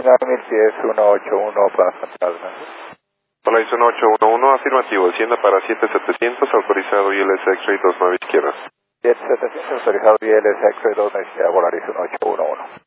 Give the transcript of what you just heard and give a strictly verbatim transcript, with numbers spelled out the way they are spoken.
mil pies, ciento ochenta y uno para Fantasma. Hola, es uno ocho uno uno, afirmativo, descienda para siete setecientos, autorizado I L S X-Ray dos nueve izquierda. siete setecientos autorizado I L S X-Ray dos nueve izquierda, Volaris uno ocho uno uno.